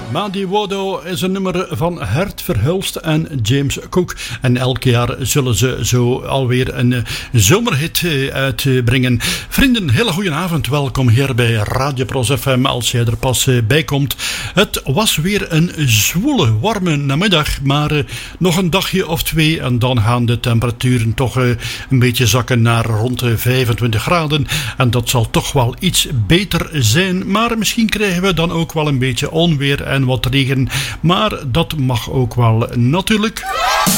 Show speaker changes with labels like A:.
A: Madi Wodo is een nummer van Hert Verhulst en James Cook. En elk jaar zullen ze zo alweer een zomerhit uitbrengen. Vrienden, hele goede avond. Welkom hier bij Radio Pros FM als jij er pas bij komt. Het was weer een zwoele, warme namiddag. Maar nog een dagje of twee en dan gaan de temperaturen toch een beetje zakken naar rond 25 graden. En dat zal toch wel iets beter zijn. Maar misschien krijgen we dan ook wel een beetje onweer en wat regen, maar dat mag ook wel natuurlijk.